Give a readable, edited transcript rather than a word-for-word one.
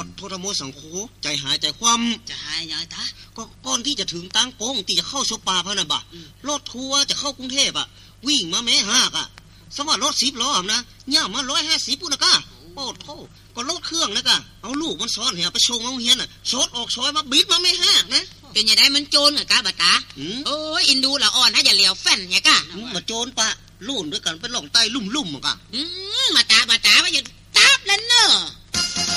ดโทธโมสังโฆใจหายใจความจะหายยังตาก็ก่อนที่จะถึงตังโกงที่จะเข้าโซปาพะน่ะบ่รถทัวร์จะเข้ากรุงเทพอ่ะวิ่งมาแม่หากอ่ะสมว่ารถ10ล้อนะย่ามา150ปุ่นน่ะกะโอ้โธ่ก็รถเครื่องนะกะเอาลูกมันซ้อนเหี่ยไปส่งโรงเรียนน่ะชดออกซอยมาบิดมาแม่หากนะเป็นยังไงมันโจรเหรอกะบะตาโอ้ยอินดูละอ่อนนะอย่าเหลียวแฟ่นเนี่ยกะมาโจรปะลุ่นด้วยกันเป็นหล่องใต้ลุ่มๆอ่ะกะมาตาว่าอย่าตาบแล้วเนอะ